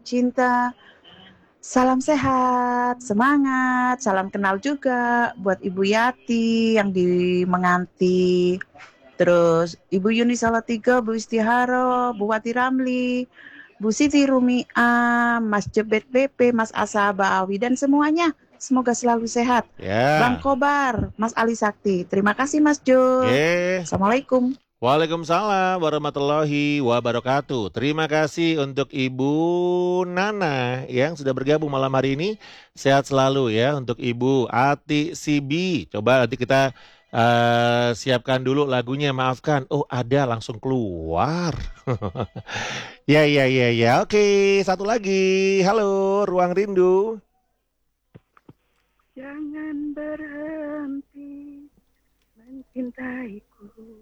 cinta. Salam sehat, semangat, salam kenal juga buat Ibu Yati yang di Menganti. Terus Ibu Yuni Salatiga, Bu Istiharo, Bu Wati Ramli, Bu Siti Rumia, Mas Jebet BP, Mas Asaba Awi, dan semuanya. Semoga selalu sehat. Bang Ya, Kobar, Mas Ali Sakti. Terima kasih Mas Jul. yeah. Assalamualaikum. Waalaikumsalam warahmatullahi wabarakatuh. Terima kasih untuk Ibu Nana yang sudah bergabung malam hari ini. Sehat selalu ya untuk Ibu Ati Sibi. Coba nanti kita siapkan dulu lagunya. Maafkan. Oh ada langsung keluar. Ya ya ya ya. Oke, satu lagi. Halo, Ruang Rindu. Jangan berhenti mencintaiku.